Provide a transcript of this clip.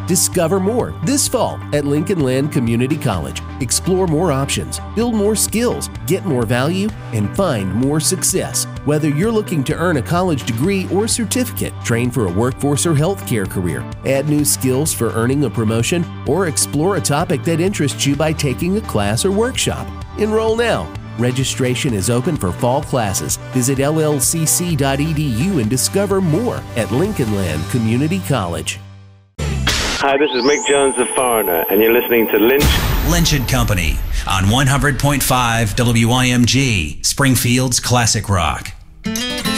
Discover more this fall at Lincoln Land Community College. Explore more options, build more skills, get more value, and find more success. Whether you're looking to earn a college degree or certificate, train for a workforce or healthcare career, add new skills for earning a promotion, or explore a topic that interests you by taking a class or workshop, enroll now. Registration is open for fall classes. Visit llcc.edu and discover more at Lincoln Land Community College. Hi, this is Mick Jones, the Foreigner, and you're listening to Lynch & Company on 100.5 WIMG, Springfield's Classic Rock.